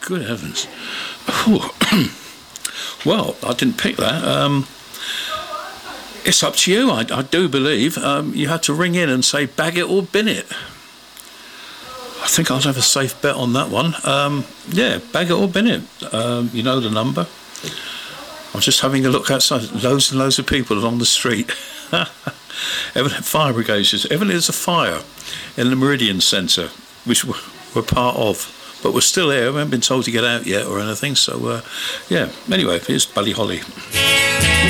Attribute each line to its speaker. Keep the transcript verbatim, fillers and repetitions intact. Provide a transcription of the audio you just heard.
Speaker 1: Good heavens. Well, I didn't pick that. Um, it's up to you. I, I do believe um, you had to ring in and say bag it or bin it. I think I'll have a safe bet on that one. Um, yeah, bag it or bin it. Um, you know the number. I'm just having a look outside. Loads and loads of people along the street. Evidently, fire brigade says, evidently there's a fire in the Meridian Centre, which we're, we're part of. But we're still here. We haven't been told to get out yet or anything. So, uh, yeah. Anyway, here's Buddy Holly.